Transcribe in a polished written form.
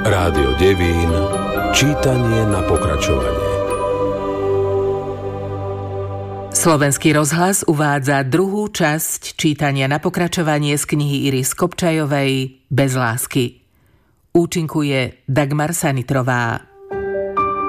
Rádio Devín, čítanie na pokračovanie. Slovenský rozhlas uvádza druhú časť čítania na pokračovanie z knihy Iris Kopčajovej Bez lásky. Účinkuje Dagmar Sanitrová.